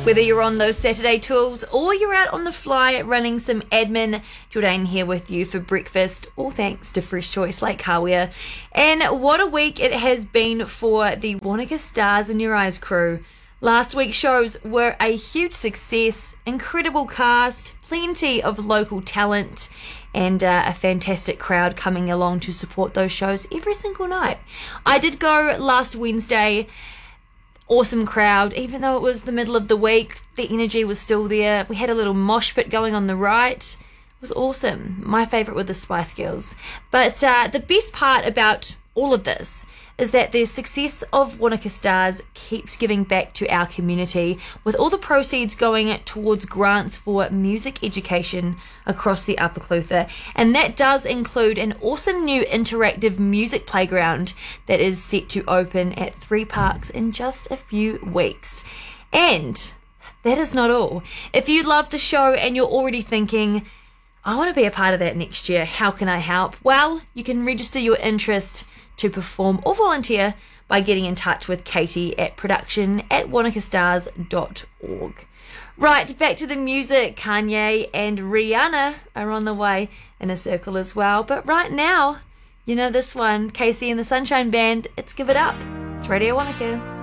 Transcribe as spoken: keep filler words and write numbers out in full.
Whether you're on those Saturday tours or you're out on the fly running some admin, Jordan here with you for breakfast, all thanks to Fresh Choice Lake Kawea. And what a week it has been for the Wanaka Stars in Your Eyes crew. Last week's shows were a huge success, incredible cast, plenty of local talent, and uh, a fantastic crowd coming along to support those shows every single night. I did go last Wednesday. Awesome crowd, even though it was the middle of the week, the energy was still there. We had a little mosh pit going on the right. It was awesome. My favourite were the Spice Girls. But uh, the best part about all of this is that the success of Wanaka Stars keeps giving back to our community, with all the proceeds going towards grants for music education across the Upper Clutha. And that does include an awesome new interactive music playground that is set to open at Three Parks in just a few weeks. And that is not all. If you love the show and you're already thinking, I want to be a part of that next year, how can I help? Well, you can register your interest to perform or volunteer by getting in touch with Katie at production at wanaka stars dot org. Right, back to the music. Kanye and Rihanna are on the way in a circle as well. But right now, you know this one, Casey and the Sunshine Band, it's Give It Up. It's Radio Wanaka.